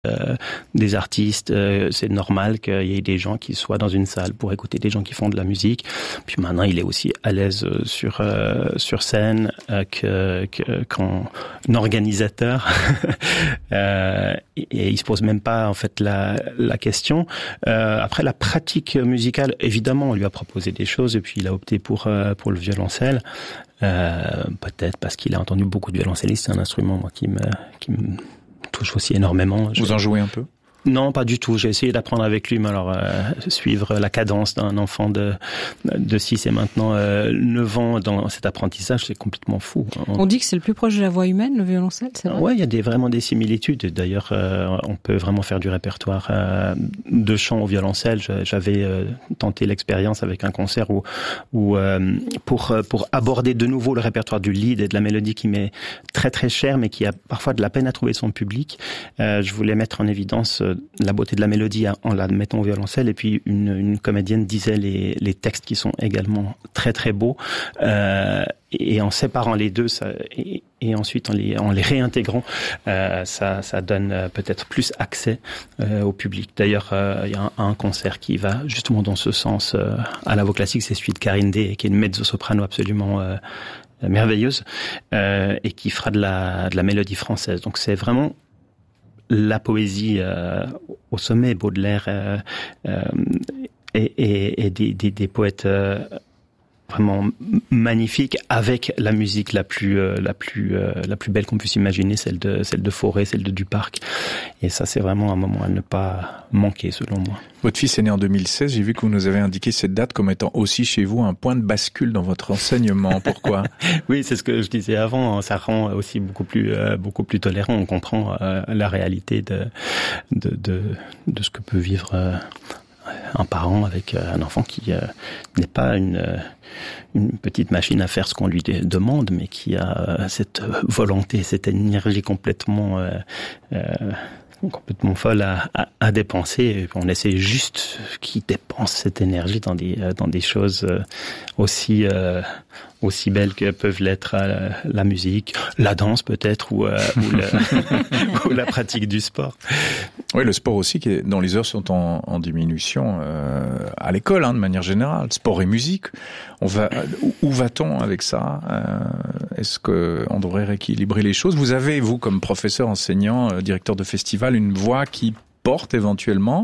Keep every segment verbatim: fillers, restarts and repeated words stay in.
euh, des artistes. Euh, c'est normal qu'il y ait des gens qui soient dans une salle pour écouter des gens qui font de la musique. Puis maintenant, il est aussi à l'aise sur euh, sur scène euh, que, que qu'en organisateur. euh, et, et il se pose même pas en fait la la question. Euh, après la pratique musicale, évidemment, on lui a proposé des choses et puis il a opté pour euh, pour le violoncelle. Euh, peut-être parce qu'il a entendu beaucoup de violoncellistes. C'est un instrument moi, qui me qui me touche aussi énormément. Vous Je... en jouez un peu ? Non, pas du tout. J'ai essayé d'apprendre avec lui, mais alors euh, suivre la cadence d'un enfant de de six et maintenant euh, neuf ans dans cet apprentissage, c'est complètement fou. On, on dit que c'est le plus proche de la voix humaine, le violoncelle, c'est vrai ? Ouais, il y a des, vraiment des similitudes. D'ailleurs, euh, on peut vraiment faire du répertoire euh, de chant au violoncelle. J'avais euh, tenté l'expérience avec un concert où, où euh, pour pour aborder de nouveau le répertoire du lead et de la mélodie qui m'est très très cher, mais qui a parfois de la peine à trouver son public. Euh, je voulais mettre en évidence la beauté de la mélodie en la mettant au violoncelle, et puis une, une comédienne disait les, les textes qui sont également très très beaux, euh, et en séparant les deux, ça, et, et ensuite en les, en les réintégrant, euh, ça, ça donne peut-être plus accès euh, au public. D'ailleurs, euh, il y a un, un concert qui va justement dans ce sens euh, à la voix classique, c'est celui de Karine Day, qui est une mezzo-soprano absolument euh, merveilleuse, euh, et qui fera de la, de la mélodie française. Donc c'est vraiment la poésie euh, au sommet, Baudelaire euh, euh, et, et, et des, des, des poètes euh, vraiment magnifiques, avec la musique la plus euh, la plus euh, la plus belle qu'on puisse imaginer, celle de celle de Fauré, celle de Duparc. Et ça, c'est vraiment un moment à ne pas manquer, selon moi. Votre fils est né en deux mille seize. J'ai vu que vous nous avez indiqué cette date comme étant aussi chez vous un point de bascule dans votre enseignement. Pourquoi ? Oui, c'est ce que je disais avant. Ça rend aussi beaucoup plus euh, beaucoup plus tolérant. On comprend euh, la réalité de de de de ce que peut vivre euh, un parent avec un enfant qui euh, n'est pas une euh, une petite machine à faire ce qu'on lui demande, mais qui a euh, cette volonté, cette énergie complètement euh, euh, complètement folle à, à, à dépenser. Et on essaie juste qu'il dépense cette énergie dans des dans des choses aussi euh, aussi belles que peuvent l'être euh, la musique, la danse peut-être, ou, euh, ou, le, ou la pratique du sport. Oui, le sport aussi, qui est, dont les heures sont en, en diminution euh, à l'école, hein, de manière générale. Sport et musique. On va où, où va-t-on avec ça ? euh, Est-ce que on devrait rééquilibrer les choses ? Vous avez, vous, comme professeur, enseignant, euh, directeur de festival, une voix qui porte éventuellement.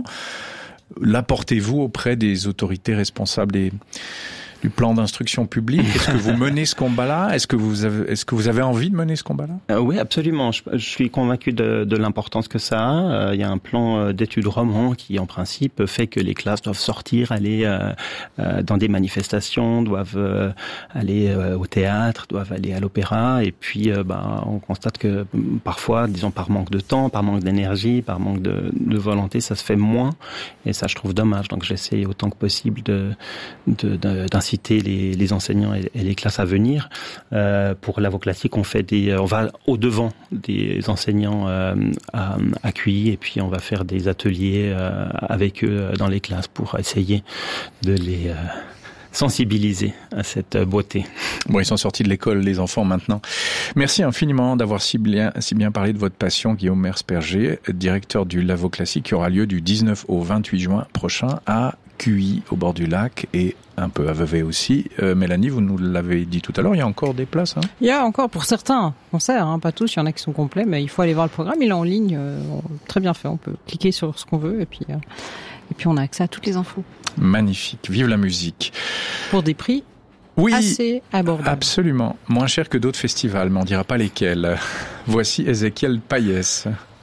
La portez-vous auprès des autorités responsables des du plan d'instruction publique? Est-ce que vous menez ce combat-là? Est-ce que vous avez, est-ce que vous avez envie de mener ce combat-là? Euh, oui, absolument. Je, je suis convaincu de, de l'importance que ça a. Euh, il y a un plan d'études roman qui, en principe, fait que les classes doivent sortir, aller euh, euh, dans des manifestations, doivent euh, aller euh, au théâtre, doivent aller à l'opéra. Et puis, euh, bah, on constate que parfois, disons par manque de temps, par manque d'énergie, par manque de, de volonté, ça se fait moins. Et ça, je trouve dommage. Donc, j'essaie autant que possible de, de, de d'inciter les, les enseignants et, et les classes à venir. Euh, pour la voix classique, on fait des, on va au devant des enseignants euh, à, accueillis, et puis on va faire des ateliers euh, avec eux dans les classes pour essayer de les euh, sensibiliser à cette beauté. Bon, ils sont sortis de l'école, les enfants, maintenant. Merci infiniment d'avoir si bien, si bien parlé de votre passion, Guillaume Mersperger, directeur du Lavo Classique, qui aura lieu du dix-neuf au vingt-huit juin prochain à Cuilly, au bord du lac, et un peu à Vevey aussi. Euh, Mélanie, vous nous l'avez dit tout à l'heure, il y a encore des places, hein? Il y a encore pour certains concerts, hein, pas tous, il y en a qui sont complets, mais il faut aller voir le programme, il est en ligne, euh, très bien fait, on peut cliquer sur ce qu'on veut, et puis, euh, et puis on a accès à toutes les infos. Magnifique, vive la musique. Pour des prix oui, assez abordables. Absolument, moins cher que d'autres festivals, mais on ne dira pas lesquels. Voici Ézéchiel Payès.